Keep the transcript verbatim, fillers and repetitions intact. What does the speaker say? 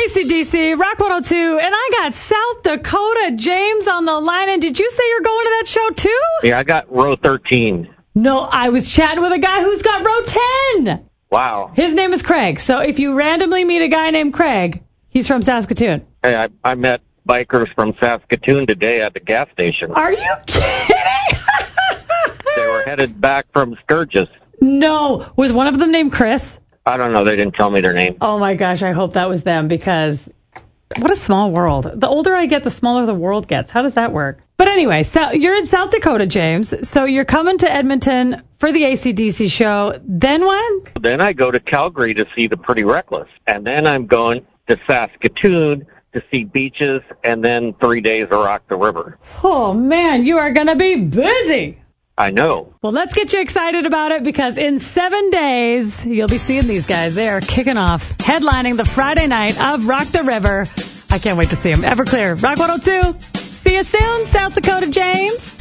A C D C, Rock one oh two, and I got South Dakota James on the line. And did you say you're going to that show, too? Yeah, I got row thirteen. No, I was chatting with a guy who's got row ten. Wow. His name is Craig. So if you randomly meet a guy named Craig, he's from Saskatoon. Hey, I, I met bikers from Saskatoon today at the gas station. Are you kidding? They were headed back from Sturgis. No. Was one of them named Chris? I don't know. They didn't tell me their name. Oh, my gosh. I hope that was them because what a small world. The older I get, the smaller the world gets. How does that work? But anyway, so you're in South Dakota, James. So you're coming to Edmonton for the A C D C show. Then what? Then I go to Calgary to see the Pretty Reckless. And then I'm going to Saskatoon to see beaches and then three days to rock the river. Oh, man, you are going to be busy. I know. Well, let's get you excited about it because in seven days, you'll be seeing these guys. They are kicking off, headlining the Friday night of Rock the River. I can't wait to see them. Everclear, Rock one oh two. See you soon, South Dakota James.